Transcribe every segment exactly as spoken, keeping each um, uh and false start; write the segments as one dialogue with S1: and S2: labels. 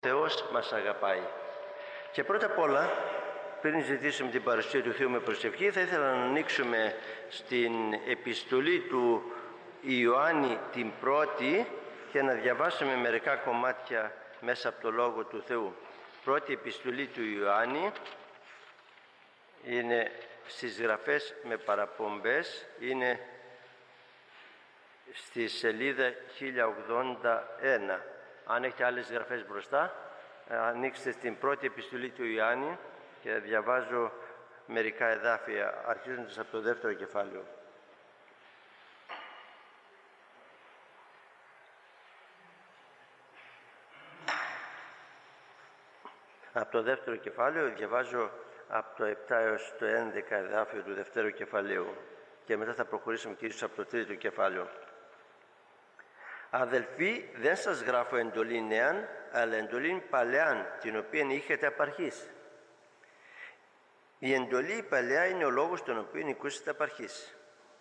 S1: Θεός μας αγαπάει. Και πρώτα απ' όλα, πριν ζητήσουμε την παρουσία του Θεού με προσευχή, θα ήθελα να ανοίξουμε στην επιστολή του Ιωάννη την πρώτη και να διαβάσουμε μερικά κομμάτια μέσα από το Λόγο του Θεού. Πρώτη επιστολή του Ιωάννη είναι στις γραφές με παραπομπές, είναι στη σελίδα χίλια ογδόντα ένα. Αν έχετε άλλες γραφές μπροστά, ανοίξτε στην πρώτη επιστολή του Ιωάννη και διαβάζω μερικά εδάφια, αρχίζοντας από το δεύτερο κεφάλαιο. Από το δεύτερο κεφάλαιο διαβάζω από το επτά έως το έντεκα εδάφιο του δεύτερου κεφαλαίου και μετά θα προχωρήσουμε κυρίως από το τρίτο κεφάλαιο. Αδελφοί, δεν σας γράφω εντολή νέαν, αλλά εντολή παλαιάν, την οποία είχετε απαρχής. Η εντολή παλαιά είναι ο λόγος τον οποίο ακούσετε απαρχής.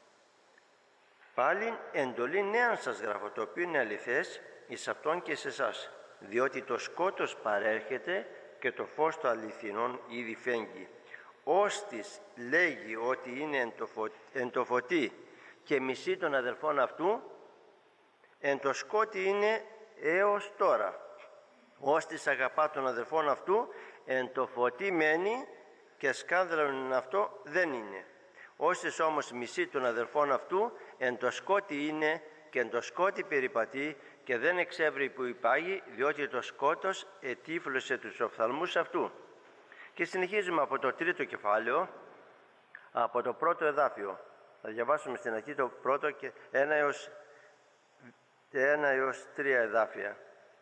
S1: Πάλιν εντολή νέαν σας γράφω, το οποίο είναι αληθές εις αυτόν και σε εσάς, διότι το σκότος παρέρχεται και το φως των αληθινών ήδη φέγγει. Όστις λέγει ότι είναι εν το, φω... εν το φωτί και μισεί των αδελφών αυτού, εν το σκότι είναι έως τώρα. Όστις αγαπά των αδελφών αυτού, εν το φωτί μένει και σκάνδαλον είναι αυτό δεν είναι. Όστις όμως μισεί των αδελφών αυτού, εν το σκότι είναι και εν το σκότι περιπατεί και δεν εξεύρει που υπάγει, διότι το σκότος ετύφλωσε τους οφθαλμούς αυτού. Και συνεχίζουμε από το τρίτο κεφάλαιο, από το πρώτο εδάφιο. Θα διαβάσουμε στην αρχή το πρώτο και ένα έως, ένα έως τρία εδάφια.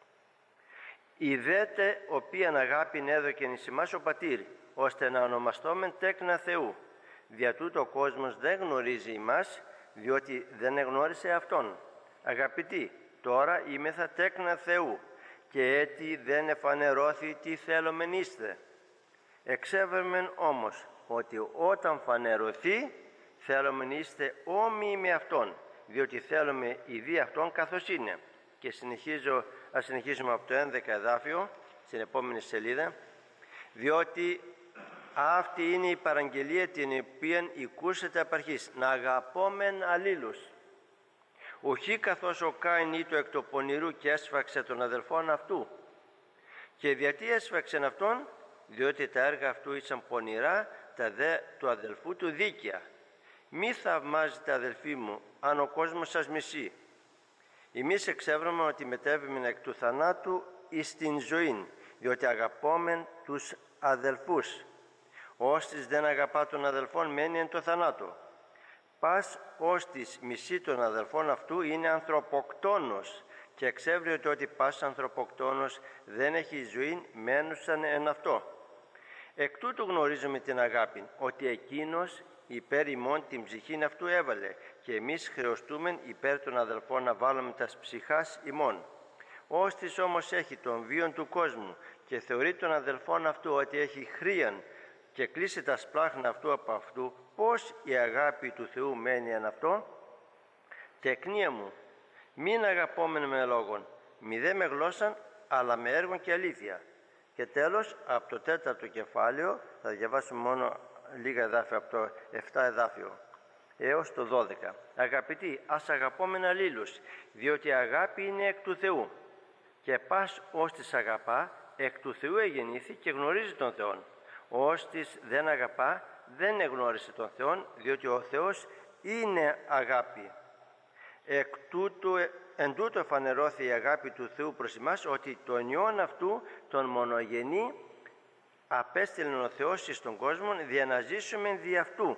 S1: «Ιδέτε οποίαν αγάπην έδωκεν εις ημάς ο Πατήρ, ώστε να ονομαστόμεν τέκνα Θεού. Δια τούτο ο κόσμος δεν γνωρίζει ημάς, διότι δεν εγνώρισε Αυτόν. Αγαπητοί, τώρα είμεθα τέκνα Θεού, και έτι δεν εφανερώθη τι θέλομεν είστε. Εξέβρεμεν όμως ότι όταν φανερωθεί θέλομεν είστε όμοιοι με Αυτόν, διότι θέλουμε ειδή Αυτόν καθώς είναι». Και συνεχίζω, ας συνεχίσουμε από το έντεκα εδάφιο, στην επόμενη σελίδα. «Διότι αυτή είναι η παραγγελία την οποία ακούσετε απ' αρχής, να αγαπόμεν αλλήλους. Ουχή καθώς ο Κάιν ήτο εκ το πονηρού και έσφαξε τον αδελφόν αυτού. Και γιατί έσφαξεν αυτόν, διότι τα έργα αυτού ήσαν πονηρά, τα δε του αδελφού του δίκαια. Μη θαυμάζετε αδελφοί μου, αν ο κόσμος σας μισεί. Εμείς εξεύραμε ότι μετέβημεν εκ του θανάτου εις την ζωήν, διότι αγαπόμεν τους αδελφούς. Όστις δεν αγαπά τον αδελφόν μένει εν το θανάτο. Πας όστις μισεί των αδελφών αυτού είναι ανθρωποκτόνος, και εξέβριεται ότι πας ανθρωποκτόνος δεν έχει ζωή μένουσαν εν αυτό. Εκ τούτου γνωρίζουμε την αγάπη, ότι εκείνος υπέρ ημών την ψυχήν αυτού έβαλε, και εμείς χρεωστούμεν υπέρ των αδελφών να βάλουμε τας ψυχάς ημών. Όστις όμως έχει τον βίον του κόσμου και θεωρεί τον αδελφόν αυτού ότι έχει χρίαν και κλείσει τα σπλάχνα αυτού από αυτού, πώς η αγάπη του Θεού μένει εν αυτό. Τεκνία μου, μην αγαπώμεν με λόγων, μη δε με γλώσσαν, αλλά με έργων και αλήθεια». Και τέλος, από το τέταρτο κεφάλαιο, θα διαβάσουμε μόνο λίγα εδάφια από το επτά εδάφιο έως το δώδεκα. «Αγαπητοί, ας αγαπώμεν αλλήλους, διότι η αγάπη είναι εκ του Θεού. Και πας όστις αγαπά, εκ του Θεού εγεννήθη και γνωρίζει τον Θεόν. Όστις δεν αγαπά, δεν εγνώρισε τον Θεόν, διότι ο Θεός είναι αγάπη. Εκ τούτου, εν τούτο εφανερώθη η αγάπη του Θεού προς εμάς, ότι τον Υιόν αυτού, τον μονογενή, απέστειλε ο Θεός εις τον κόσμο, για να ζήσουμε δι' αυτού.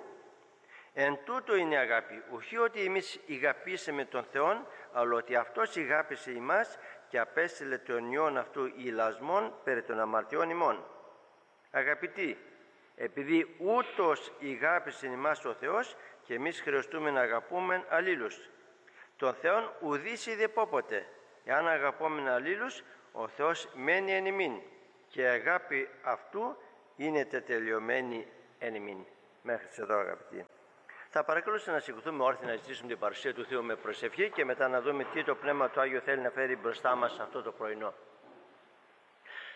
S1: Εν τούτο είναι αγάπη, ουχή ότι εμείς ηγαπήσαμε τον Θεόν, αλλά ότι Αυτός ηγάπησε ημάς και απέστειλε τον Υιόν αυτού ηλασμόν περί των αμαρτιών ημών. Αγαπητοί, επειδή ούτως ηγάπησε ημάς ο Θεός, και εμείς χρειαστούμε να αγαπούμε αλλήλους. Τον Θεόν ουδείς είδε πόποτε. Εάν αγαπούμε αλλήλους, ο Θεός μένει εν ημίν, και η αγάπη αυτού είναι τετελειωμένη εν ημίν». Μέχρι εδώ, αγαπητοί. Θα παρακαλούσα να σηκωθούμε όρθιοι να ζητήσουμε την παρουσία του Θεού με προσευχή και μετά να δούμε τι το Πνεύμα του Άγιο θέλει να φέρει μπροστά μας αυτό το πρωινό.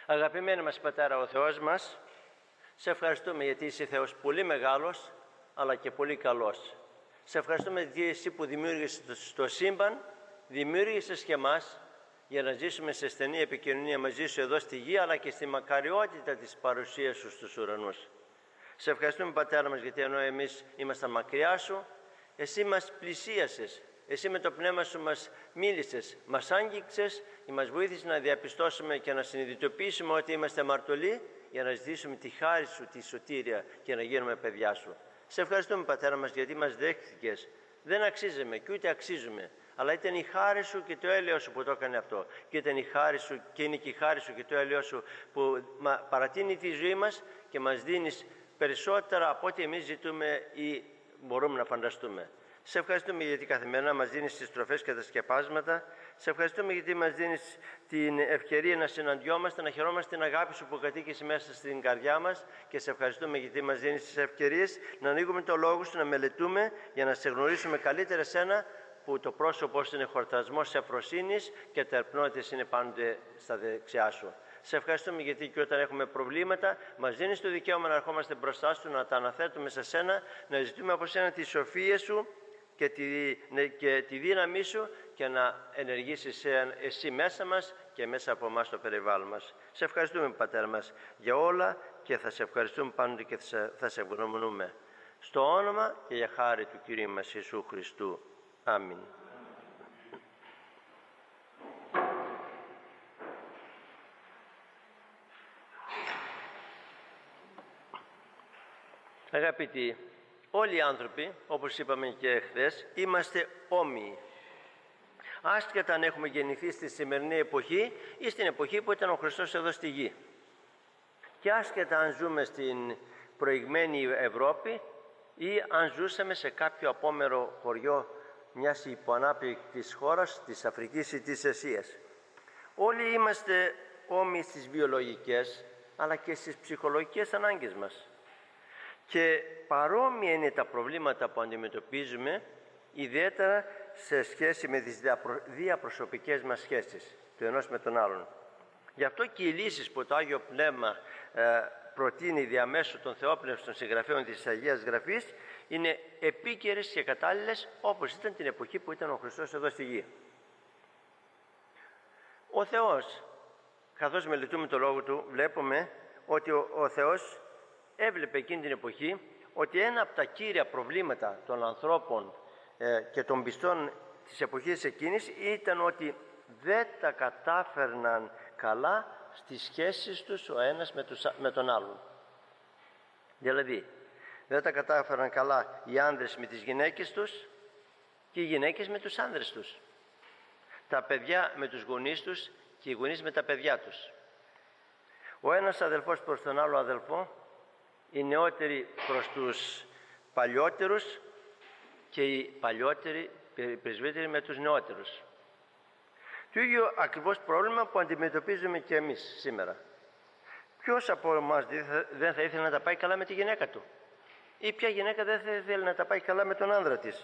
S1: Αγαπημένοι μας Πατέρα ο Θεός μας, σε ευχαριστούμε γιατί είσαι Θεός πολύ μεγάλος, αλλά και πολύ καλός. Σε ευχαριστούμε γιατί εσύ που δημιούργησες το σύμπαν, δημιούργησες και εμάς για να ζήσουμε σε στενή επικοινωνία μαζί σου εδώ στη γη, αλλά και στη μακαριότητα της παρουσίας σου στους ουρανούς. Σε ευχαριστούμε Πατέρα μας γιατί ενώ εμείς ήμασταν μακριά σου, εσύ μας πλησίασες. Εσύ με το πνεύμα σου μας μίλησες, μας άγγιξες και μας βοήθησες να διαπιστώσουμε και να συνειδητοποιήσουμε ότι είμαστε αμαρτωλοί για να ζητήσουμε τη χάρη σου, τη σωτήρια και να γίνουμε παιδιά σου. Σε ευχαριστούμε Πατέρα μας γιατί μας δέχτηκες. Δεν αξίζουμε και ούτε αξίζουμε, αλλά ήταν η χάρη σου και το έλεος σου που το έκανε αυτό. Και ήταν η χάρη σου και είναι και η χάρη σου και το έλεος σου που παρατείνει τη ζωή μας και μας δίνεις περισσότερα από ό,τι εμείς ζητούμε ή μπορούμε να φανταστούμε. Σε ευχαριστούμε γιατί καθημερινά μας δίνεις τις τροφές και τα σκεπάσματα. Σε ευχαριστούμε γιατί μας δίνεις την ευκαιρία να συναντιόμαστε, να χαιρόμαστε την αγάπη σου που κατοίκησε μέσα στην καρδιά μας. Και σε ευχαριστούμε γιατί μας δίνεις τις ευκαιρίες να ανοίγουμε το λόγο σου, να μελετούμε για να σε γνωρίσουμε καλύτερα εσένα, που το πρόσωπό σου είναι χορτασμός ευφροσύνης και τα ερπνότητες είναι πάντοτε στα δεξιά σου. Σε ευχαριστούμε γιατί και όταν έχουμε προβλήματα μας δίνεις το δικαίωμα να ερχόμαστε μπροστά σου, να τα αναθέτουμε σε σένα, να ζητούμε από σένα τη σοφία σου και τη, και τη δύναμή σου και να ενεργήσεις εσύ μέσα μας και μέσα από εμάς το περιβάλλον μας. Σε ευχαριστούμε Πατέρα μας για όλα και θα σε ευχαριστούμε πάντοτε και θα σε ευγνωμονούμε. Στο όνομα και για χάρη του Κυρίου μας Ιησού Χριστού. Αμήν. Αγαπητοί, όλοι οι άνθρωποι, όπως είπαμε και χθες, είμαστε όμοιοι. Άσχετα αν έχουμε γεννηθεί στη σημερινή εποχή ή στην εποχή που ήταν ο Χριστός εδώ στη γη. Και άσχετα αν ζούμε στην προηγμένη Ευρώπη ή αν ζούσαμε σε κάποιο απόμερο χωριό μιας υποανάπτυκτης χώρας της Αφρικής ή της Ασίας. Όλοι είμαστε όμοιοι στις βιολογικές αλλά και στις ψυχολογικές ανάγκες μας. Και παρόμοια είναι τα προβλήματα που αντιμετωπίζουμε, ιδιαίτερα σε σχέση με τις διαπροσωπικές μας σχέσεις του ενός με τον άλλον. Γι' αυτό και οι λύσεις που το Άγιο Πνεύμα ε, προτείνει διαμέσου των θεόπνευστων συγγραφέων της Αγίας Γραφής είναι επίκαιρες και κατάλληλες, όπως ήταν την εποχή που ήταν ο Χριστός εδώ στη γη. Ο Θεός, καθώς μελετούμε το Λόγο Του, βλέπουμε ότι ο, ο Θεός έβλεπε εκείνη την εποχή ότι ένα από τα κύρια προβλήματα των ανθρώπων ε, και των πιστών της εποχής εκείνης ήταν ότι δεν τα κατάφερναν καλά στις σχέσεις τους ο ένας με, τους, με τον άλλον. Δηλαδή, δεν τα κατάφερναν καλά οι άνδρες με τις γυναίκες τους και οι γυναίκες με τους άνδρες τους. Τα παιδιά με τους γονείς τους και οι γονείς με τα παιδιά τους. Ο ένας αδελφός προς τον άλλο αδελφό, οι νεότεροι προς τους παλιότερους και οι παλιότεροι πρεσβύτεροι με τους νεότερους. Το ίδιο ακριβώς πρόβλημα που αντιμετωπίζουμε και εμείς σήμερα. Ποιος από εμάς δεν θα ήθελε να τα πάει καλά με τη γυναίκα του, ή ποια γυναίκα δεν θα ήθελε να τα πάει καλά με τον άνδρα της.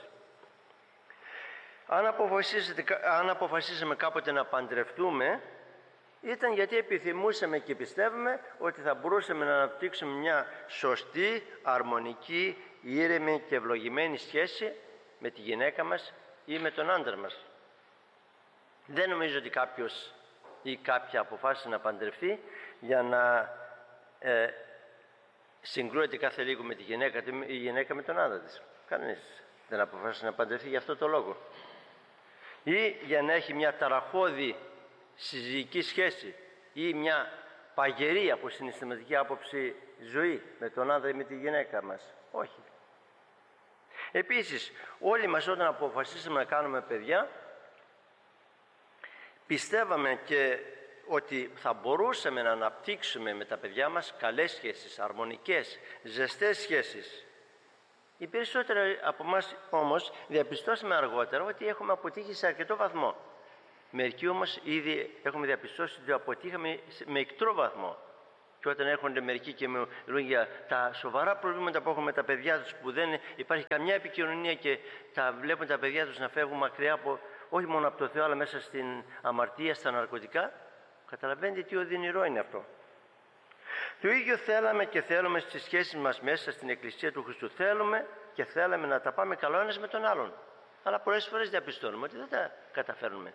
S1: Αν, αν αποφασίσαμε κάποτε να παντρευτούμε, ήταν γιατί επιθυμούσαμε και πιστεύουμε ότι θα μπορούσαμε να αναπτύξουμε μια σωστή, αρμονική, ήρεμη και ευλογημένη σχέση με τη γυναίκα μας ή με τον άντρα μας. Δεν νομίζω ότι κάποιος ή κάποια αποφάσισε να παντρευτεί για να ε, συγκρούεται κάθε λίγο με τη γυναίκα του ή η γυναίκα με τον άντρα της. Κανείς δεν αποφάσισε να παντρευτεί για αυτό το λόγο. Ή για να έχει μια ταραχώδη συζυγική σχέση ή μια παγερή από συναισθηματική άποψη ζωή με τον άντρα ή με τη γυναίκα μας. Όχι. Επίσης, όλοι μας όταν αποφασίσαμε να κάνουμε παιδιά, πιστεύαμε και ότι θα μπορούσαμε να αναπτύξουμε με τα παιδιά μας καλές σχέσεις, αρμονικές, ζεστές σχέσεις. Οι περισσότεροι από εμάς όμως διαπιστώσαμε αργότερα ότι έχουμε αποτύχει σε αρκετό βαθμό. Μερικοί όμως ήδη έχουμε διαπιστώσει ότι αποτύχαμε με εκτρό βαθμό. Και όταν έρχονται μερικοί και μιλούν για τα σοβαρά προβλήματα που έχουν με τα παιδιά τους, που δεν υπάρχει καμιά επικοινωνία και τα βλέπουν τα παιδιά τους να φεύγουν μακριά από, όχι μόνο από το Θεό, αλλά μέσα στην αμαρτία, στα ναρκωτικά, Καταλαβαίνετε τι οδυνηρό είναι αυτό. Το ίδιο θέλαμε και θέλουμε στις σχέσεις μας μέσα στην Εκκλησία του Χριστού. Θέλουμε και θέλαμε να τα πάμε καλό ένας με τον άλλον. Αλλά πολλές φορές διαπιστώνουμε ότι δεν τα καταφέρνουμε.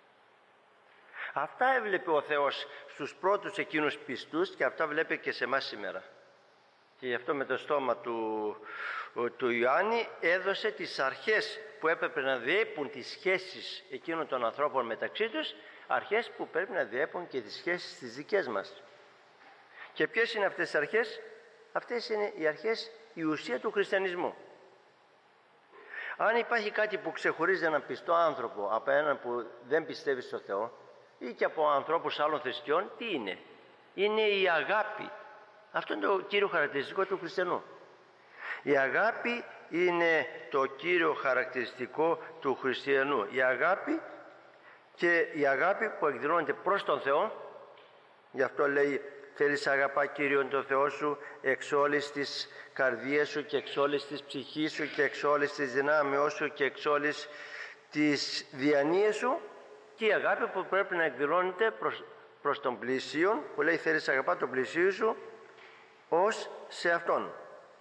S1: Αυτά έβλεπε ο Θεός στους πρώτους εκείνους πιστούς και αυτά βλέπει και σε εμάς σήμερα. Και γι' αυτό με το στόμα του, του Ιωάννη έδωσε τις αρχές που έπρεπε να διέπουν τις σχέσεις εκείνων των ανθρώπων μεταξύ τους, αρχές που πρέπει να διέπουν και τις σχέσεις τις δικές μας. Και ποιες είναι αυτές οι αρχές? Αυτές είναι οι αρχές, η ουσία του χριστιανισμού. Αν υπάρχει κάτι που ξεχωρίζει έναν πιστό άνθρωπο από έναν που δεν πιστεύει στο Θεό ή και από ανθρώπους άλλων θρησκειών, τι είναι? Είναι η αγάπη. Αυτό είναι το κύριο χαρακτηριστικό του χριστιανού. Η αγάπη είναι το κύριο χαρακτηριστικό του χριστιανού. Η αγάπη, και η αγάπη που εκδηλώνεται προς τον Θεό. Γι' αυτό λέει: θέλεις αγαπά Κύριον τον Θεό σου εξ όλης της καρδίας σου και εξ όλης της ψυχής σου και εξ όλης της δυνάμεώς σου και εξ όλης της διανοίας σου. Και η αγάπη που πρέπει να εκδηλώνεται προς, προς τον πλησίον, που λέει θέλεις αγαπά τον πλησίον σου ως σε Αυτόν.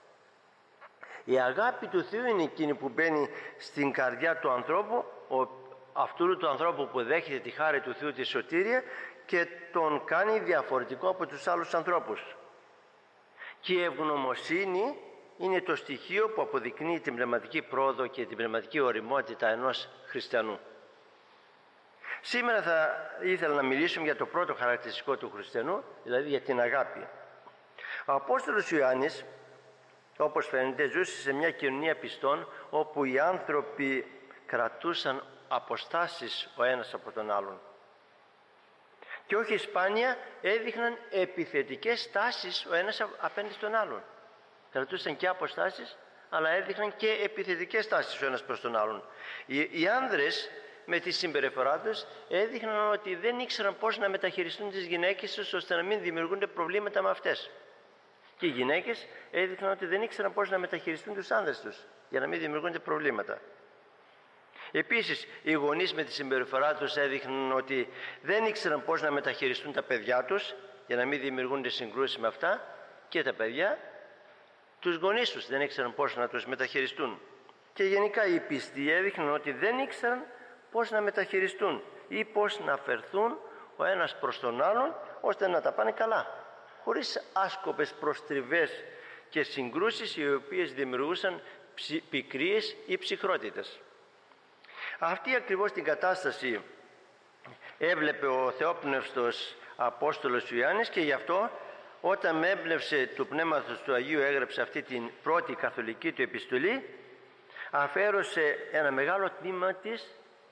S1: Η αγάπη του Θεού είναι εκείνη που μπαίνει στην καρδιά του ανθρώπου, ο, αυτού του ανθρώπου που δέχεται τη χάρη του Θεού, τη σωτήρια, και τον κάνει διαφορετικό από τους άλλους ανθρώπους. Και η ευγνωμοσύνη είναι το στοιχείο που αποδεικνύει την πνευματική πρόοδο και την πνευματική ωριμότητα ενός χριστιανού. Σήμερα θα ήθελα να μιλήσουμε για το πρώτο χαρακτηριστικό του χριστιανού, δηλαδή για την αγάπη. Ο Απόστολος Ιωάννης, όπως φαίνεται, ζούσε σε μια κοινωνία πιστών όπου οι άνθρωποι κρατούσαν αποστάσεις ο ένας από τον άλλον. Και όχι σπάνια έδειχναν επιθετικές τάσεις ο ένας απέναντι στον άλλον. Κρατούσαν και αποστάσεις, αλλά έδειχναν και επιθετικές τάσεις ο ένας προς τον άλλον. Οι, οι άνδρες με τη συμπεριφορά τους έδειχναν ότι δεν ήξεραν πώς να μεταχειριστούν τις γυναίκες τους ώστε να μην δημιουργούνται προβλήματα με αυτές. Και οι γυναίκες έδειχναν ότι δεν ήξεραν πώς να μεταχειριστούν τους άνδρες τους για να μην δημιουργούνται προβλήματα. Επίσης, οι γονείς με τη συμπεριφορά τους έδειχναν ότι δεν ήξεραν πώς να μεταχειριστούν τα παιδιά τους για να μην δημιουργούνται συγκρούσεις με αυτά, και τα παιδιά τους γονείς τους δεν ήξεραν πώς να τους μεταχειριστούν. Και γενικά οι πιστοί έδειχναν ότι δεν ήξεραν πώς να μεταχειριστούν ή πώς να φερθούν ο ένας προς τον άλλον ώστε να τα πάνε καλά, χωρίς άσκοπες προστριβές και συγκρούσεις οι οποίες δημιουργούσαν πικρίες ή ψυχρότητες. Αυτή ακριβώς την κατάσταση έβλεπε ο θεόπνευστος Απόστολος Ιωάννης, και γι' αυτό όταν με έμπνευσε του Πνεύματος του Αγίου έγραψε αυτή την πρώτη καθολική του επιστολή, αφιέρωσε ένα μεγάλο τμήμα της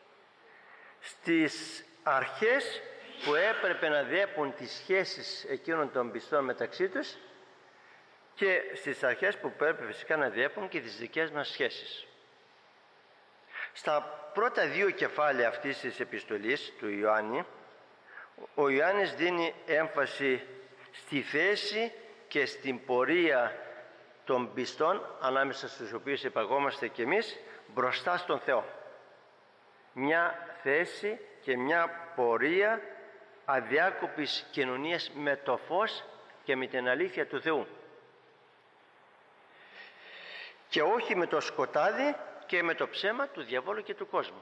S1: στις αρχές που έπρεπε να διέπουν τις σχέσεις εκείνων των πιστών μεταξύ τους και στις αρχές που πρέπει φυσικά να διέπουν και τις δικές μας σχέσεις. Στα πρώτα δύο κεφάλαια αυτής της επιστολής του Ιωάννη, ο Ιωάννης δίνει έμφαση στη θέση και στην πορεία των πιστών, ανάμεσα στους οποίους υπαγόμαστε κι εμείς, μπροστά στον Θεό. Μια θέση και μια πορεία αδιάκοπης κοινωνίας με το φως και με την αλήθεια του Θεού, και όχι με το σκοτάδι και με το ψέμα του διαβόλου και του κόσμου.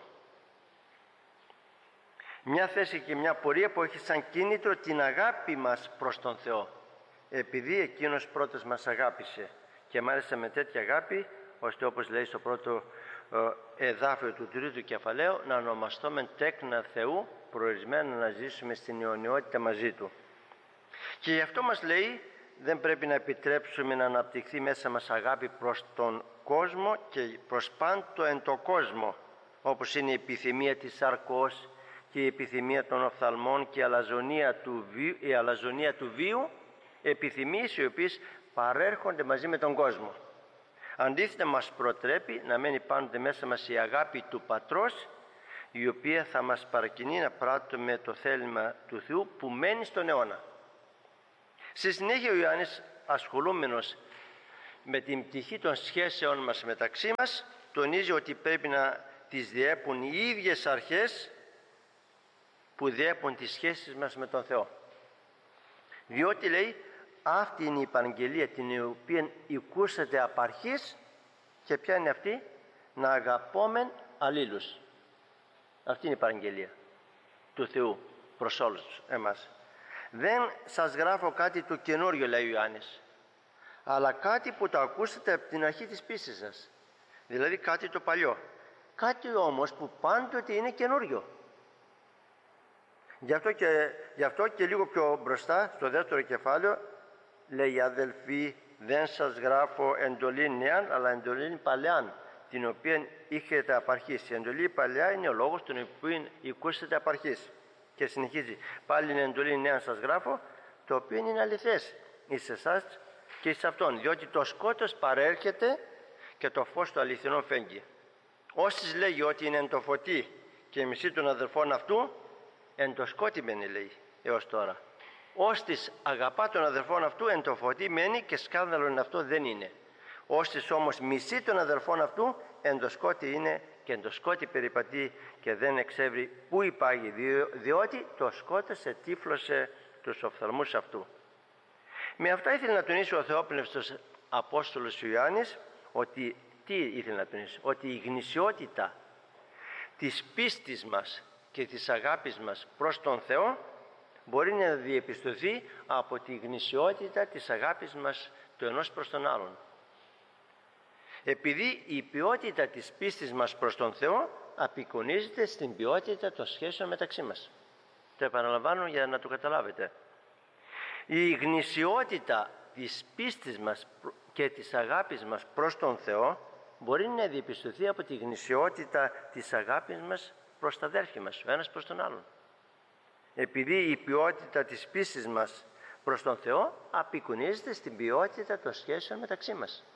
S1: Μια θέση και μια πορεία που έχει σαν κίνητρο την αγάπη μας προς τον Θεό, επειδή Εκείνος πρώτος μας αγάπησε, και μάλιστα με τέτοια αγάπη ώστε, όπως λέει στο πρώτο εδάφιο του τρίτου κεφαλαίου, να ονομαστούμε τέκνα Θεού, προορισμένα να ζήσουμε στην αιωνιότητα μαζί Του. Και γι' αυτό μας λέει δεν πρέπει να επιτρέψουμε να αναπτυχθεί μέσα μας αγάπη προς τον κόσμο και προς πάντο εν το κόσμο, όπως είναι η επιθυμία της σαρκός και η επιθυμία των οφθαλμών και η αλαζονία του βίου, η αλαζονία του βίου, επιθυμίες οι οποίες παρέρχονται μαζί με τον κόσμο. Αντίθετα, μας προτρέπει να μένει πάντοτε μέσα μας η αγάπη του Πατρός, η οποία θα μας παρακινεί να πράττουμε το θέλημα του Θεού που μένει στον αιώνα. Στη συνέχεια ο Ιωάννης, ασχολούμενος με την πτυχή των σχέσεων μας μεταξύ μας, τονίζει ότι πρέπει να τις διέπουν οι ίδιες αρχές που διέπουν τις σχέσεις μας με τον Θεό. Διότι λέει αυτή είναι η παραγγελία την οποία οικούσατε απ' αρχής, και ποια είναι αυτή? Να αγαπώμεν αλλήλους. Αυτή είναι η παραγγελία του Θεού προς όλους εμάς. Δεν σας γράφω κάτι το καινούριο, λέει ο Ιωάννης, αλλά κάτι που το ακούσατε από την αρχή της πίστης σας. Δηλαδή κάτι το παλιό. Κάτι όμως που πάντοτε είναι καινούριο. Γι' αυτό και, γι' αυτό και λίγο πιο μπροστά, στο δεύτερο κεφάλαιο, λέει αδελφοί, δεν σας γράφω εντολή νέαν, αλλά εντολή παλαιάν, την οποία είχετε απ' αρχής. Η εντολή παλιά είναι ο λόγος τον οποίο ακούσατε απ' αρχής. Και συνεχίζει, πάλι είναι εντολή νέαν σας γράφω, το οποίο είναι αληθές εις εσάς και εις αυτόν, διότι το σκότος παρέρχεται και το φως του αληθινό φέγγει. Όσοι λέγει ότι είναι εν το φωτί και μισή των αδελφών αυτού, εν το σκότι μένει, λέει, έως τώρα. Όστις αγαπά των αδελφών αυτού, εν το φωτί μένει και σκάνδαλον αυτό δεν είναι. Όστις όμως μισή των αδελφών αυτού, εν το σκότι είναι και εν το σκότι περιπατεί και δεν εξεύρει πού υπάγει, διότι το σκότος ετύφλωσε τους οφθαλμούς αυτού. Με αυτά ήθελε να τονίσει ο Θεόπνευστος Απόστολος Ιωάννης ότι, τι ήθελε να τονίσει, ότι η γνησιότητα της πίστης μας και της αγάπης μας προς τον Θεό μπορεί να διεπιστωθεί από τη γνησιότητα της αγάπης μας του ενός προς τον άλλον. Επειδή η ποιότητα της πίστης μας προς τον Θεό απεικονίζεται στην ποιότητα των σχέσεων μεταξύ μας. Το επαναλαμβάνω για να το καταλάβετε. Η γνησιότητα της πίστης μας και της αγάπης μας προς τον Θεό μπορεί να διεπιστωθεί από τη γνησιότητα της αγάπης μας προς τα αδέρφια μας, ο ένας προς τον άλλον. Επειδή η ποιότητα της πίστης μας προς τον Θεό απεικονίζεται στην ποιότητα των σχέσεων μεταξύ μας.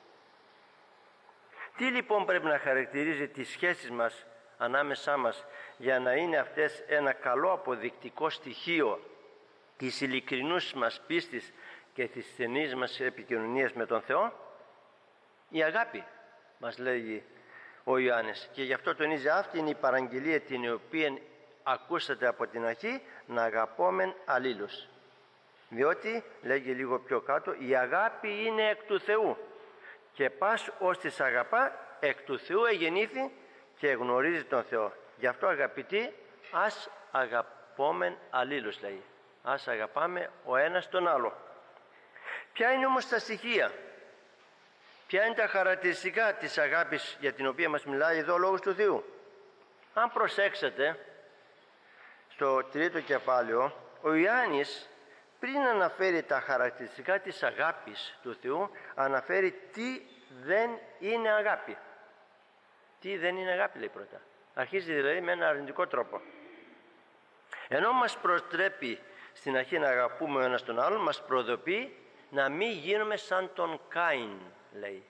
S1: Τι λοιπόν πρέπει να χαρακτηρίζει τις σχέσεις μας ανάμεσά μας για να είναι αυτές ένα καλό αποδεικτικό στοιχείο της ειλικρινούς μας πίστης και της στενής μας επικοινωνίας με τον Θεό? Η αγάπη, μας λέγει ο Ιωάννης, και γι' αυτό τονίζει αυτή είναι η παραγγελία την οποία ακούσατε από την αρχή, να αγαπώμεν αλλήλους. Διότι, λέγει λίγο πιο κάτω, η αγάπη είναι εκ του Θεού και πας ως της αγαπά εκ του Θεού εγεννήθη και γνωρίζει τον Θεό. Γι' αυτό αγαπητοί, ας αγαπώμεν αλλήλους, λέει. Ας αγαπάμε ο ένας τον άλλο. Ποια είναι όμως τα στοιχεία, ποια είναι τα χαρακτηριστικά της αγάπης για την οποία μας μιλάει εδώ ο Λόγος του Θεού? Αν προσέξετε, στο τρίτο κεφάλαιο, ο Ιωάννης πριν αναφέρει τα χαρακτηριστικά της αγάπης του Θεού, αναφέρει τι δεν είναι αγάπη. Τι δεν είναι αγάπη, λέει πρώτα. Αρχίζει δηλαδή με ένα αρνητικό τρόπο. Ενώ μας προτρέπει στην αρχή να αγαπούμε ο ένας τον άλλον, μας προειδοποιεί να μην γίνουμε σαν τον Κάιν, λέει.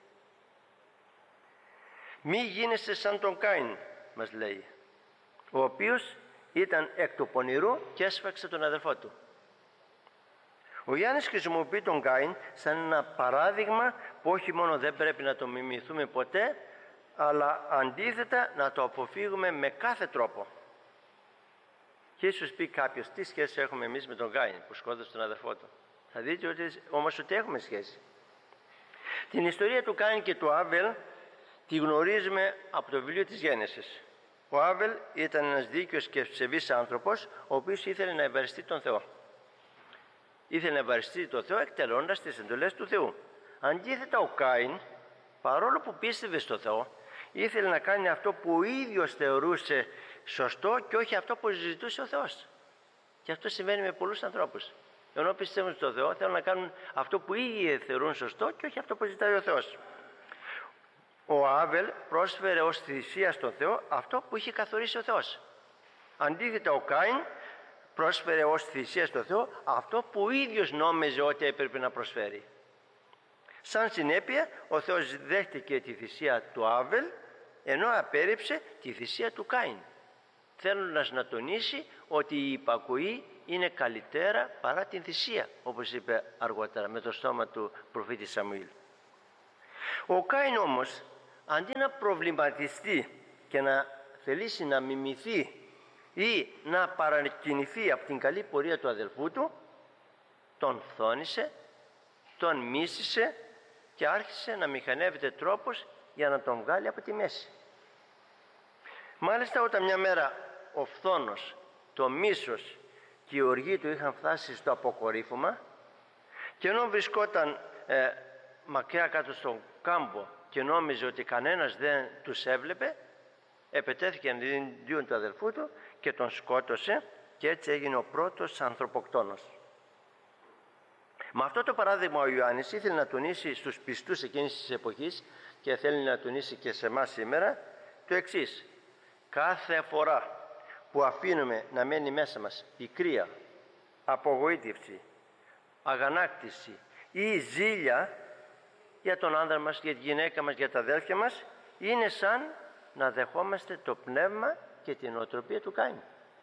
S1: Μη γίνεσαι σαν τον Κάιν, μας λέει, ο οποίος ήταν εκ του πονηρού και έσφαξε τον αδελφό του. Ο Ιωάννης χρησιμοποιεί τον Κάιν σαν ένα παράδειγμα που όχι μόνο δεν πρέπει να το μιμηθούμε ποτέ, αλλά αντίθετα να το αποφύγουμε με κάθε τρόπο. Και ίσως πει κάποιος, τι σχέση έχουμε εμείς με τον Κάιν που σκότωσε τον αδελφό του? Θα δείτε ότι, όμως ότι έχουμε σχέση. Την ιστορία του Κάιν και του Άβελ τη γνωρίζουμε από το βιβλίο της Γένεσης. Ο Άβελ ήταν ένας δίκαιος και ευσεβής άνθρωπος, ο οποίος ήθελε να ευαριστεί τον Θεό. Ήθελε να ευαριστεί τον Θεό εκτελώντας τις εντολές του Θεού. Αντίθετα ο Κάιν, παρόλο που πίστευε στο Θεό, ήθελε να κάνει αυτό που ο ίδιος θεωρούσε σωστό και όχι αυτό που ζητούσε ο Θεός. Και αυτό συμβαίνει με πολλούς ανθρώπους. Ενώ πιστεύουν στο Θεό, θέλουν να κάνουν αυτό που οι ίδιοι θεωρούν σωστό και όχι αυτό που ζητάει ο Θεός. Ο Άβελ πρόσφερε ως θυσία στον Θεό αυτό που είχε καθορίσει ο Θεός. Αντίθετα ο Κάιν πρόσφερε ως θυσία στον Θεό αυτό που ο ίδιος νόμιζε ότι έπρεπε να προσφέρει. Σαν συνέπεια ο Θεός δέχτηκε τη θυσία του Άβελ, ενώ απέρριψε τη θυσία του Κάιν, θέλοντας να τονίσει ότι η υπακοή είναι καλύτερα παρά την θυσία, όπως είπε αργότερα με το στόμα του προφήτη Σαμουήλ. Ο Κάιν όμως, αντί να προβληματιστεί και να θελήσει να μιμηθεί ή να παρακινηθεί από την καλή πορεία του αδελφού του, τον φθόνησε, τον μίσησε και άρχισε να μηχανεύεται τρόπος για να τον βγάλει από τη μέση. Μάλιστα, όταν μια μέρα ο φθόνος, το μίσος και η οργή του είχαν φτάσει στο αποκορύφωμα, και ενώ βρισκόταν ε, μακριά κάτω στον κάμπο και νόμιζε ότι κανένας δεν τους έβλεπε, επετέθηκε εναντίον του αδελφού του και τον σκότωσε, και έτσι έγινε ο πρώτος ανθρωποκτόνος. Με αυτό το παράδειγμα ο Ιωάννης ήθελε να τονίσει στους πιστούς εκείνης της εποχής, και θέλει να τονίσει και σε εμάς σήμερα, το εξής: κάθε φορά που αφήνουμε να μένει μέσα μας πικρία, απογοήτευση, αγανάκτηση ή ζήλια για τον άντρα μας, για τη γυναίκα μας, για τα αδέλφια μας, είναι σαν να δεχόμαστε το πνεύμα και την νοοτροπία του Κάιν.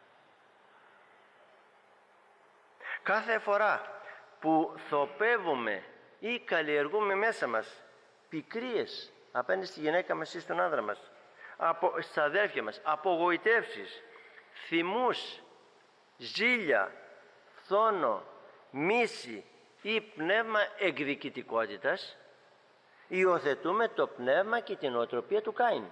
S1: Κάθε φορά που θοπεύουμε ή καλλιεργούμε μέσα μας πικρίες απέναντι στη γυναίκα μας ή στον άντρα μας, από, στα αδέλφια μας, απογοητεύσεις, θυμούς, ζήλια, φθόνο, μίση ή πνεύμα εκδικητικότητας, υιοθετούμε το πνεύμα και την νοοτροπία του Κάιν.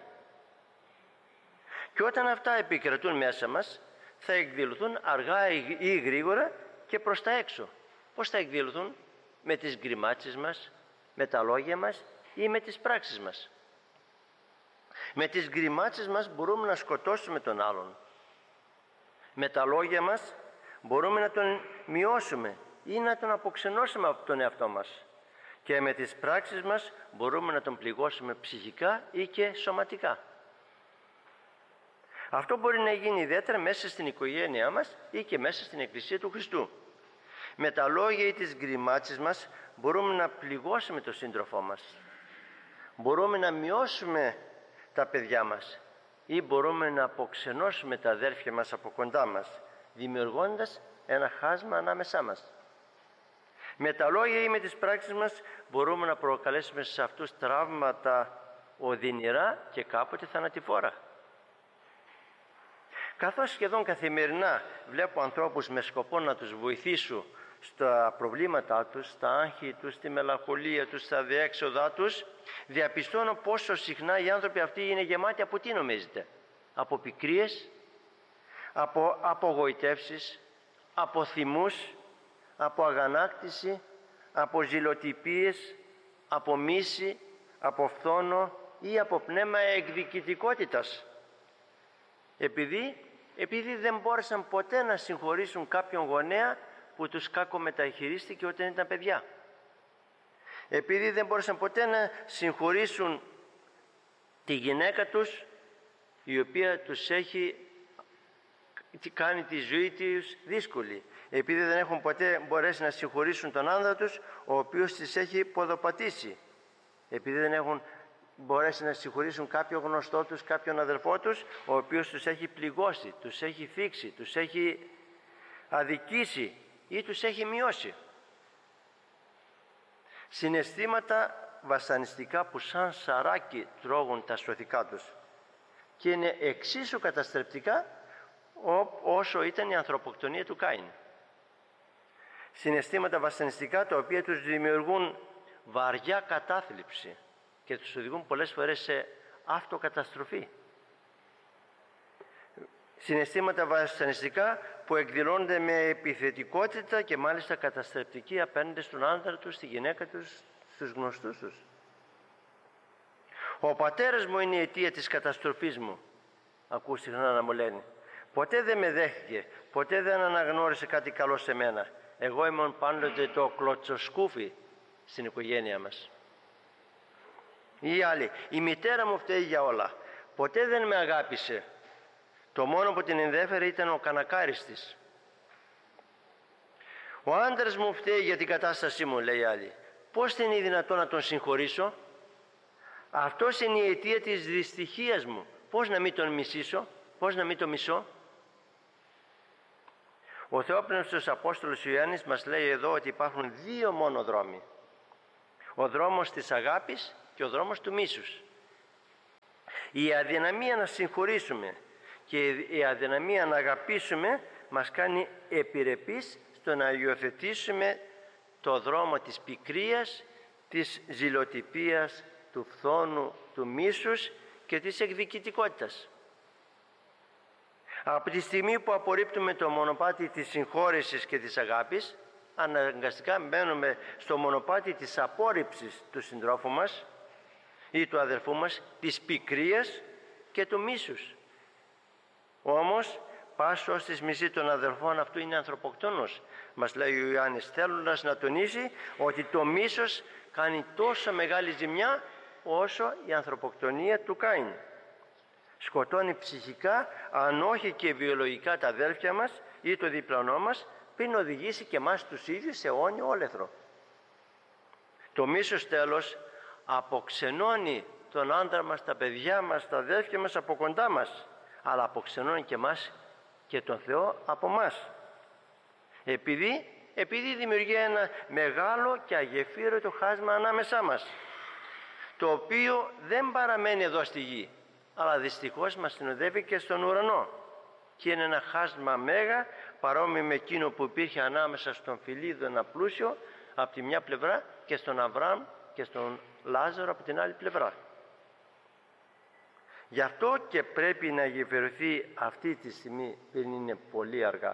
S1: Και όταν αυτά επικρατούν μέσα μας, θα εκδηλωθούν αργά ή γρήγορα και προς τα έξω. Πώς θα εκδηλωθούν? Με τις γκριμάτσες μας, με τα λόγια μας ή με τις πράξεις μας. Με τις γκριμάτσες μας μπορούμε να σκοτώσουμε τον άλλον. Με τα λόγια μας μπορούμε να τον μειώσουμε ή να τον αποξενώσουμε από τον εαυτό μας. Και με τις πράξεις μας μπορούμε να τον πληγώσουμε ψυχικά ή και σωματικά. Αυτό μπορεί να γίνει ιδιαίτερα μέσα στην οικογένειά μας ή και μέσα στην Εκκλησία του Χριστού. Με τα λόγια ή τις γκριμάτσες μας μπορούμε να πληγώσουμε τον σύντροφό μας. Μπορούμε να μειώσουμε τα παιδιά μας ή μπορούμε να αποξενώσουμε τα αδέρφια μας από κοντά μας, δημιουργώντας ένα χάσμα ανάμεσά μας. Με τα λόγια ή με τις πράξεις μας μπορούμε να προκαλέσουμε σε αυτούς τραύματα οδυνηρά και κάποτε θανατηφόρα. Καθώς σχεδόν καθημερινά βλέπω ανθρώπους με σκοπό να τους βοηθήσω στα προβλήματά τους, στα άγχη τους, στη μελαγχολία τους, στα διέξοδά τους, διαπιστώνω πόσο συχνά οι άνθρωποι αυτοί είναι γεμάτοι από τι νομίζετε? Από πικρίες, από απογοητεύσεις, από θυμούς, από αγανάκτηση, από ζηλοτυπίες, από μίση, από φθόνο ή από πνεύμα εκδικητικότητας. Επειδή, επειδή δεν μπόρεσαν ποτέ να συγχωρήσουν κάποιον γονέα που τους κακομεταχειρίστηκε όταν ήταν παιδιά. Επειδή δεν μπόρεσαν ποτέ να συγχωρήσουν τη γυναίκα τους, η οποία τους έχει κάνει τη ζωή τους δύσκολη. Επειδή δεν έχουν ποτέ μπορέσει να συγχωρήσουν τον άνδρα τους, ο οποίος τις έχει ποδοπατήσει. Επειδή δεν έχουν μπορέσει να συγχωρήσουν κάποιο γνωστό τους, κάποιον αδερφό τους, ο οποίος τους έχει πληγώσει, τους έχει θίξει, τους έχει αδικήσει ή τους έχει μειώσει. Συναισθήματα βασανιστικά που σαν σαράκι τρώγουν τα σωθικά τους και είναι εξίσου καταστρεπτικά όσο ήταν η ανθρωποκτονία του Κάιν. Συναισθήματα βασανιστικά τα οποία τους δημιουργούν βαριά κατάθλιψη και τους οδηγούν πολλές φορές σε αυτοκαταστροφή. Συναισθήματα βασανιστικά που εκδηλώνονται με επιθετικότητα και μάλιστα καταστρεπτική απέναντι στον άντρα τους, στη γυναίκα τους, στους γνωστούς τους. Ο πατέρας μου είναι η αιτία της καταστροφής μου, ακούω συχνά να μου λένε. Ποτέ δεν με δέχτηκε, ποτέ δεν αναγνώρισε κάτι καλό σε μένα. Εγώ ήμουν πάντοτε το κλωτσοσκούφι στην οικογένεια μας. Ή άλλοι, η μητέρα μου φταίει για όλα. Ποτέ δεν με αγάπησε. Το μόνο που την ενδιέφερε ήταν ο κανακάρης της. Ο άντρας μου φταίει για την κατάστασή μου, λέει άλλη. Πώς δεν είναι δυνατόν να τον συγχωρήσω? Αυτός είναι η αιτία της δυστυχίας μου. Πώς να μην τον μισήσω, πώς να μην τον μισώ? Ο Θεόπνευστος Απόστολος Ιωάννης μας λέει εδώ ότι υπάρχουν δύο μόνο δρόμοι. Ο δρόμος της αγάπης και ο δρόμος του μίσους. Η αδυναμία να συγχωρήσουμε και η αδυναμία να αγαπήσουμε μας κάνει επιρρεπείς στο να υιοθετήσουμε το δρόμο της πικρίας, της ζηλοτυπίας, του φθόνου, του μίσους και της εκδικητικότητας. Από τη στιγμή που απορρίπτουμε το μονοπάτι της συγχώρεσης και της αγάπης, αναγκαστικά μένουμε στο μονοπάτι της απόρριψης του συντρόφου μας ή του αδελφού μας, της πικρίας και του μίσους. Όμως πάσος της μισή των αδελφών αυτού είναι ανθρωποκτόνος, μας λέει ο Ιωάννης, θέλοντας να τονίσει ότι το μίσος κάνει τόσο μεγάλη ζημιά όσο η ανθρωποκτονία του Κάιν. Σκοτώνει ψυχικά, αν όχι και βιολογικά, τα αδέλφια μας ή το διπλανό μας, πριν οδηγήσει και εμάς τους ίδιους σε αιώνιο όλεθρο. Το μίσος τέλος αποξενώνει τον άντρα μας, τα παιδιά μας, τα αδέλφια μας από κοντά μας, αλλά αποξενώνει και εμάς και τον Θεό από μας. Επειδή, επειδή δημιουργεί ένα μεγάλο και αγεφύρωτο χάσμα ανάμεσά μας, το οποίο δεν παραμένει εδώ στη γη, αλλά δυστυχώς μας συνοδεύει και στον ουρανό, και είναι ένα χάσμα μέγα, παρόμοιο με εκείνο που υπήρχε ανάμεσα στον Φιλίδο, ένα πλούσιο από τη μια πλευρά, και στον Αβραάμ και στον Λάζαρο από την άλλη πλευρά. Γι' αυτό και πρέπει να γεφυρωθεί αυτή τη στιγμή, πριν είναι πολύ αργά.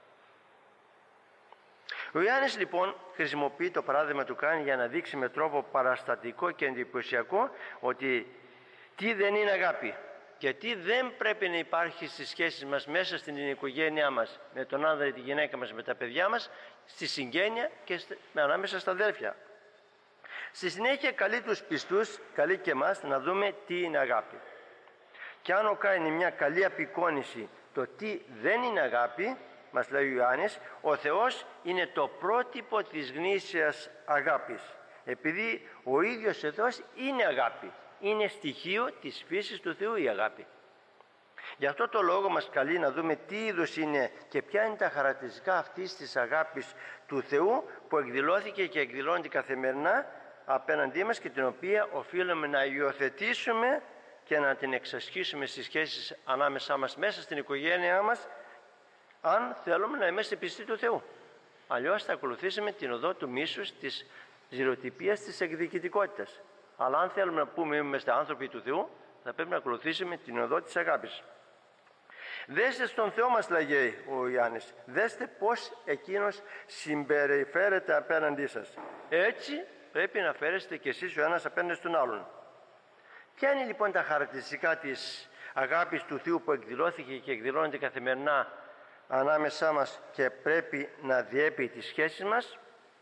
S1: Ο Ιωάννης λοιπόν χρησιμοποιεί το παράδειγμα του Κάιν για να δείξει με τρόπο παραστατικό και εντυπωσιακό ότι τι δεν είναι αγάπη και τι δεν πρέπει να υπάρχει στις σχέσεις μας μέσα στην οικογένειά μας, με τον άνδρα ή τη γυναίκα μας, με τα παιδιά μας, στη συγγένεια και ανάμεσα στα αδέλφια. Στη συνέχεια καλεί τους πιστούς, καλεί και εμάς να δούμε τι είναι αγάπη. Και αν ο Κάιν είναι μια καλή απεικόνηση το τι δεν είναι αγάπη, μας λέει ο Ιωάννης, ο Θεός είναι το πρότυπο της γνήσιας αγάπης, επειδή ο ίδιος ο Θεός είναι αγάπη, είναι στοιχείο της φύσης του Θεού η αγάπη. Γι' αυτό το λόγο μας καλεί να δούμε τι είδους είναι και ποια είναι τα χαρακτηριστικά αυτής της αγάπης του Θεού που εκδηλώθηκε και εκδηλώνεται καθημερινά απέναντί μας και την οποία οφείλουμε να υιοθετήσουμε και να την εξασκήσουμε στις σχέσεις ανάμεσά μας, μέσα στην οικογένειά μας, αν θέλουμε να είμαστε πιστοί του Θεού. Αλλιώς θα ακολουθήσουμε την οδό του μίσους, της ζηλοτυπίας, της εκδικητικότητας. Αλλά αν θέλουμε να πούμε είμαστε άνθρωποι του Θεού, θα πρέπει να ακολουθήσουμε την οδό της αγάπης. Δέστε στον Θεό, μας λέγει ο Ιωάννης, δέστε πως εκείνος συμπεριφέρεται απέναντί σας. Έτσι πρέπει να φέρεστε κι εσείς ο ένας απέναντι στον άλλον. Ποια είναι λοιπόν τα χαρακτηριστικά της αγάπης του Θεού που εκδηλώθηκε και εκδηλώνεται καθημερινά ανάμεσά μας και πρέπει να διέπει τις σχέσεις μας?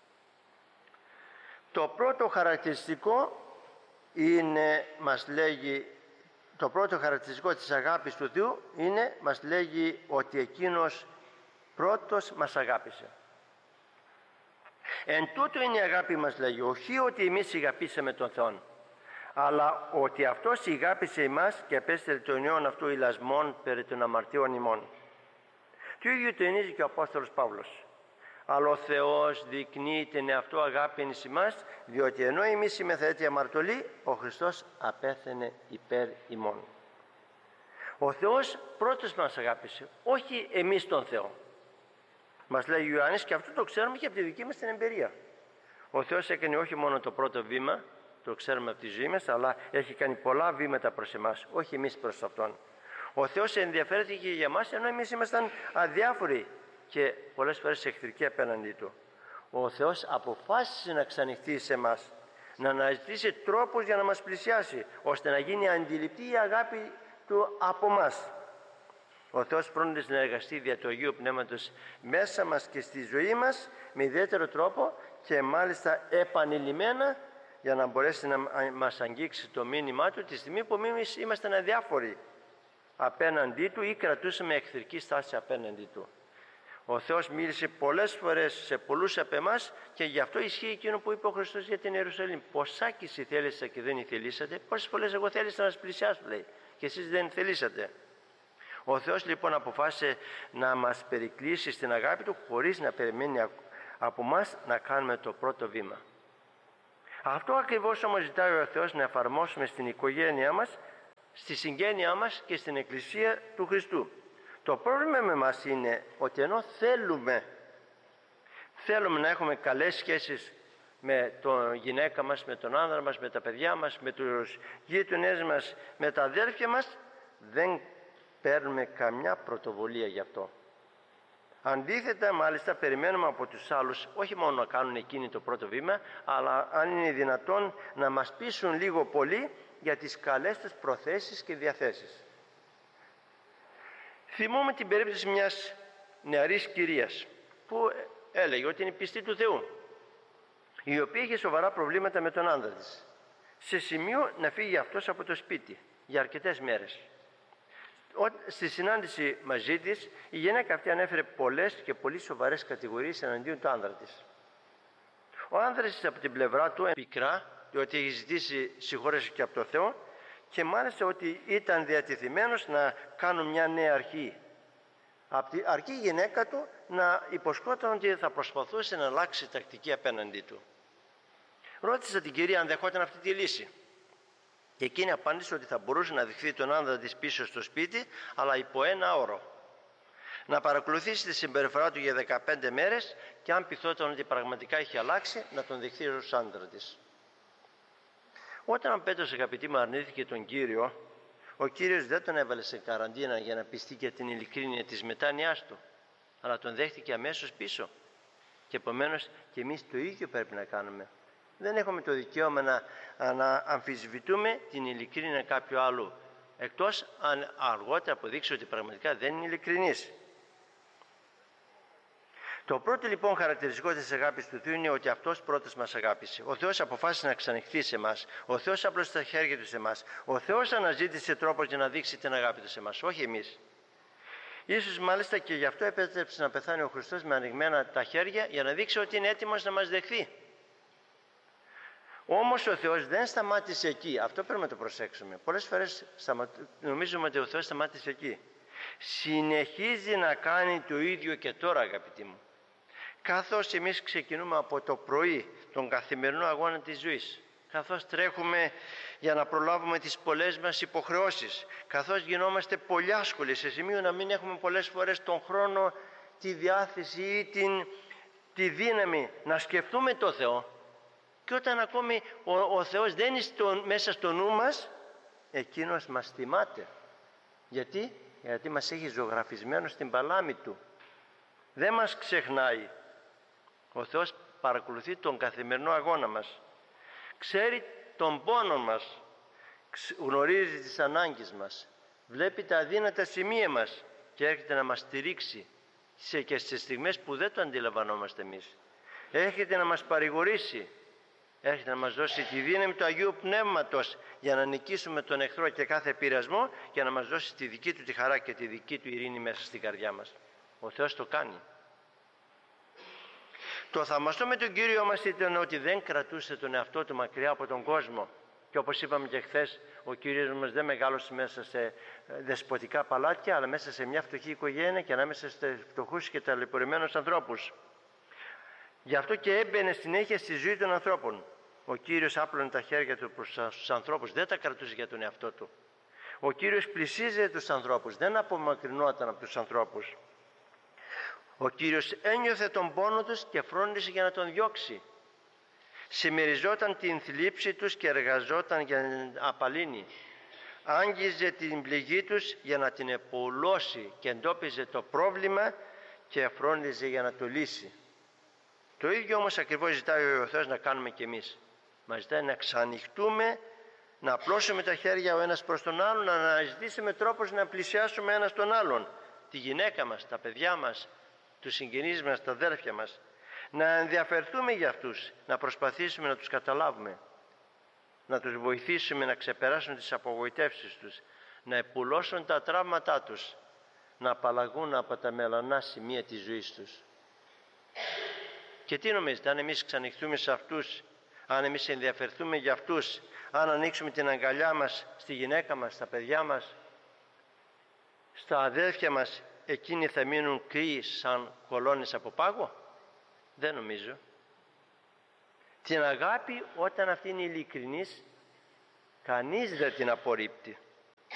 S1: Το πρώτο χαρακτηριστικό είναι, μας λέγει, το πρώτο χαρακτηριστικό της αγάπης του Θεού είναι, μας λέγει, ότι εκείνος πρώτος μας αγάπησε. Εν τούτο είναι η αγάπη, μας λέγει, όχι ότι εμείς αγαπήσαμε τον Θεό, αλλά ότι αυτός αγάπησε εμάς και απέστειλε τον Υιόν αυτού ηλασμόν περί των αμαρτίων ημών. Το ίδιο τονίζει και ο Απόστολος Παύλος. Αλλά ο Θεός δεικνύει την εαυτό αγάπη εις εμάς, διότι ενώ εμείς είμεθα έτσι αμαρτωλοί, ο Χριστός απέθαινε υπέρ ημών. Ο Θεός πρώτος μας αγάπησε, όχι εμείς τον Θεό. Μας λέει ο Ιωάννης, και αυτό το ξέρουμε και από τη δική μας την εμπειρία. Ο Θεός έκανε όχι μόνο το πρώτο βήμα, το ξέρουμε από τη ζωή μας, αλλά έχει κάνει πολλά βήματα προς εμάς, όχι εμείς προς Αυτόν. Ο Θεός ενδιαφέρεται και για εμάς, ενώ εμείς ήμασταν αδιάφοροι και πολλές φορές εχθρικοί απέναντί Του. Ο Θεός αποφάσισε να ξανοιχτεί σε εμάς, να αναζητήσει τρόπους για να μας πλησιάσει, ώστε να γίνει αντιληπτή η αγάπη Του από μας. Ο Θεός φρόντισε να εργαστεί δια του Αγίου Πνεύματος μέσα μας και στη ζωή μας με ιδιαίτερο τρόπο και μάλιστα επανειλημμένα, για να μπορέσει να μας αγγίξει το μήνυμά Του τη στιγμή που εμείς ήμασταν αδιάφοροι απέναντί Του ή κρατούσαμε εχθρική στάση απέναντί Του. Ο Θεός μίλησε πολλές φορές σε πολλούς από εμάς και γι' αυτό ισχύει εκείνο που είπε ο Χριστός για την Ιερουσαλήμ. Ποσάκις θέλησα και δεν ηθελήσατε, πόσες φορές εγώ θέλησα να σας πλησιάσω, λέει, και εσείς δεν θελήσατε. Ο Θεός λοιπόν αποφάσισε να μας περικλείσει στην αγάπη Του χωρίς να περιμένει από μας να κάνουμε το πρώτο βήμα. Αυτό ακριβώς όμως ζητάει ο Θεός να εφαρμόσουμε στην οικογένειά μας, στη συγγένειά μας και στην Εκκλησία του Χριστού. Το πρόβλημα με μας είναι ότι ενώ θέλουμε, θέλουμε να έχουμε καλές σχέσεις με τον γυναίκα μας, με τον άνδρα μας, με τα παιδιά μας, με τους γείτονές μας, με τα αδέρφια μας, δεν παίρνουμε καμιά πρωτοβουλία γι' αυτό. Αντίθετα, μάλιστα, περιμένουμε από τους άλλους όχι μόνο να κάνουν εκείνη το πρώτο βήμα, αλλά αν είναι δυνατόν να μας πείσουν λίγο πολύ για τις καλές τους προθέσεις και διαθέσεις. Θυμόμαι την περίπτωση μιας νεαρής κυρίας που έλεγε ότι είναι πιστή του Θεού, η οποία είχε σοβαρά προβλήματα με τον άντρα της, σε σημείο να φύγει αυτός από το σπίτι για αρκετές μέρες. Στη συνάντηση μαζί της, η γυναίκα αυτή ανέφερε πολλές και πολύ σοβαρές κατηγορίες εναντίον του άνδρα της. Ο άνδρας της από την πλευρά του πικρά ότι έχει ζητήσει συγχώρεση και από το Θεό και μάλιστα ότι ήταν διατεθειμένος να κάνουν μια νέα αρχή. Αρκεί η γυναίκα του να υποσχόταν ότι θα προσπαθούσε να αλλάξει τακτική απέναντί του. Ρώτησα την κυρία αν δεχόταν αυτή τη λύση. Και εκείνη απάντησε ότι θα μπορούσε να δεχθεί τον άνδρα της πίσω στο σπίτι, αλλά υπό ένα όρο. Να παρακολουθήσει τη συμπεριφορά του για δεκαπέντε μέρες και αν πειθόταν ότι πραγματικά είχε αλλάξει, να τον δεχθεί ως άντρα της. Όταν ο Πέτρος, αγαπητοί μου, αρνήθηκε τον Κύριο, ο Κύριος δεν τον έβαλε σε καραντίνα για να πιστεί για την ειλικρίνεια της μετάνοιάς του, αλλά τον δέχτηκε αμέσως πίσω. Και επομένως και εμείς το ίδιο πρέπει να κάνουμε. Δεν έχουμε το δικαίωμα να, να αμφισβητούμε την ειλικρίνεια κάποιου άλλου, εκτός αν αργότερα αποδείξει ότι πραγματικά δεν είναι ειλικρινής. Το πρώτο λοιπόν χαρακτηριστικό της αγάπης του Θεού είναι ότι αυτός πρώτος μας αγάπησε. Ο Θεός αποφάσισε να ξανεχθεί σε εμάς. Ο Θεός απλώσε τα χέρια του σε εμάς. Ο Θεός αναζήτησε τρόπο για να δείξει την αγάπη του σε εμάς, όχι εμείς. Ίσως μάλιστα και γι' αυτό επέτρεψε να πεθάνει ο Χριστός με ανοιγμένα τα χέρια για να δείξει ότι είναι έτοιμος να μας δεχθεί. Όμως ο Θεός δεν σταμάτησε εκεί. Αυτό πρέπει να το προσέξουμε. Πολλές φορές νομίζουμε ότι ο Θεός σταμάτησε εκεί. Συνεχίζει να κάνει το ίδιο και τώρα, αγαπητοί μου. Καθώς εμείς ξεκινούμε από το πρωί τον καθημερινό αγώνα της ζωής, καθώς τρέχουμε για να προλάβουμε τις πολλές μας υποχρεώσεις, καθώς γινόμαστε πολυάσκολοι σε σημείο να μην έχουμε πολλές φορές τον χρόνο, τη διάθεση ή την, τη δύναμη να σκεφτούμε το Θεό, και όταν ακόμη ο, ο Θεός δεν είναι στο, μέσα στο νου μας, εκείνος μας θυμάται. Γιατί? Γιατί μας έχει ζωγραφισμένο στην παλάμη Του. Δεν μας ξεχνάει. Ο Θεός παρακολουθεί τον καθημερινό αγώνα μας. Ξέρει τον πόνο μας. Γνωρίζει τις ανάγκες μας. Βλέπει τα αδύνατα σημεία μας και έρχεται να μας στηρίξει σε, και στις στιγμές που δεν το αντιλαμβανόμαστε εμείς. Έρχεται να μας παρηγορήσει. Έρχεται να μας δώσει τη δύναμη του Αγίου Πνεύματος για να νικήσουμε τον εχθρό και κάθε πειρασμό και να μας δώσει τη δική Του τη χαρά και τη δική Του ειρήνη μέσα στην καρδιά μας. Ο Θεός το κάνει. Το θαυμαστό με τον Κύριο μας ήταν ότι δεν κρατούσε τον εαυτό Του μακριά από τον κόσμο. Και όπως είπαμε και χθες, ο Κύριος μας δεν μεγάλωσε μέσα σε δεσποτικά παλάτια, αλλά μέσα σε μια φτωχή οικογένεια και ανάμεσα σε φτωχούς και ταλαιπωρημένους ανθρώπους. Γι' αυτό και έμπαινε συνέχεια στη ζωή των ανθρώπων. Ο Κύριος άπλωνε τα χέρια Του προς τους ανθρώπους, δεν τα κρατούσε για τον εαυτό Του. Ο Κύριος πλησίαζε τους ανθρώπους, δεν απομακρυνόταν από τους ανθρώπους. Ο Κύριος ένιωθε τον πόνο τους και φρόντισε για να τον διώξει. Συμμεριζόταν την θλίψη τους και εργαζόταν για να την απαλύνει. Άγγιζε την πληγή τους για να την επουλώσει και εντόπιζε το πρόβλημα και φρόντιζε για να το λύσει. Το ίδιο όμως ακριβώς ζητάει ο Θεός να κάνουμε κι εμείς. Μας ζητάει να ξανοιχτούμε, να απλώσουμε τα χέρια ο ένας προς τον άλλον, να αναζητήσουμε τρόπους να πλησιάσουμε ένας τον άλλον, τη γυναίκα μας, τα παιδιά μας, τους συγγενείς μας, τα αδέρφια μας, να ενδιαφερθούμε για αυτούς, να προσπαθήσουμε να τους καταλάβουμε, να τους βοηθήσουμε να ξεπεράσουν τις απογοητεύσεις τους, να επουλώσουν τα τραύματά τους, να απαλλαγούν από τα μελανά σημεία της ζωής τους. Και τι νομίζετε, αν εμείς ξανοιχθούμε σε αυτούς, αν εμείς ενδιαφερθούμε για αυτούς, αν ανοίξουμε την αγκαλιά μας στη γυναίκα μας, στα παιδιά μας, στα αδέρφια μας, εκείνοι θα μείνουν κρύοι σαν κολόνες από πάγο? Δεν νομίζω. Την αγάπη, όταν αυτή είναι ειλικρινής, κανείς δεν την απορρίπτει.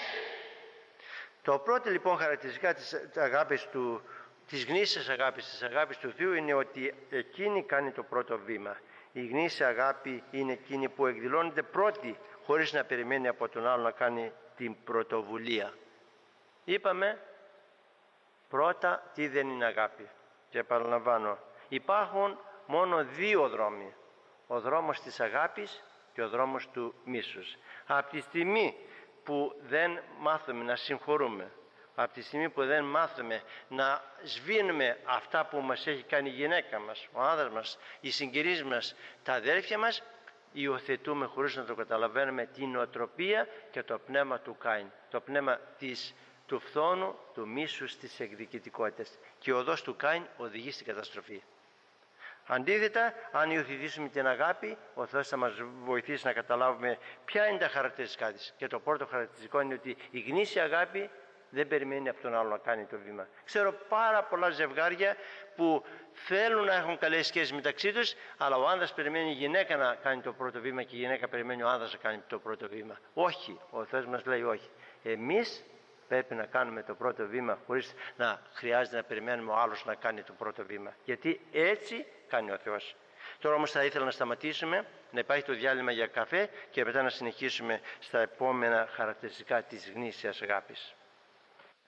S1: Το πρώτο λοιπόν χαρακτηριστικά της αγάπης του, της γνήσιας αγάπης, της αγάπης του Θεού, είναι ότι εκείνη κάνει το πρώτο βήμα. Η γνήσια αγάπη είναι εκείνη που εκδηλώνεται πρώτη, χωρίς να περιμένει από τον άλλο να κάνει την πρωτοβουλία. Είπαμε πρώτα τι δεν είναι αγάπη. Και επαναλαμβάνω, υπάρχουν μόνο δύο δρόμοι. Ο δρόμος της αγάπης και ο δρόμος του μίσους. Από τη στιγμή που δεν μάθουμε να συγχωρούμε, από τη στιγμή που δεν μάθουμε να σβήνουμε αυτά που μας έχει κάνει η γυναίκα μας, ο άνδρας μας, οι συγγενείς μας, τα αδέρφια μας, υιοθετούμε χωρίς να το καταλαβαίνουμε την νοοτροπία και το πνεύμα του Κάιν, το πνεύμα της, του φθόνου, του μίσους, της εκδικητικότητας. Και η οδός του Κάιν οδηγεί στην καταστροφή. Αντίθετα, αν υιοθετήσουμε την αγάπη, ο Θεός θα μας βοηθήσει να καταλάβουμε ποια είναι τα χαρακτηριστικά της. Και το πρώτο χαρακτηριστικό είναι ότι η γνήσια αγάπη δεν περιμένει από τον άλλο να κάνει το βήμα. Ξέρω πάρα πολλά ζευγάρια που θέλουν να έχουν καλές σχέσεις μεταξύ τους, αλλά ο άνδρας περιμένει η γυναίκα να κάνει το πρώτο βήμα και η γυναίκα περιμένει ο άνδρας να κάνει το πρώτο βήμα. Όχι, ο Θεός μας λέει όχι. Εμείς πρέπει να κάνουμε το πρώτο βήμα χωρίς να χρειάζεται να περιμένουμε ο άλλος να κάνει το πρώτο βήμα. Γιατί έτσι κάνει ο Θεός. Τώρα όμως θα ήθελα να σταματήσουμε, να υπάρχει το διάλειμμα για καφέ και μετά να συνεχίσουμε στα επόμενα χαρακτηριστικά της γνήσιας αγάπης.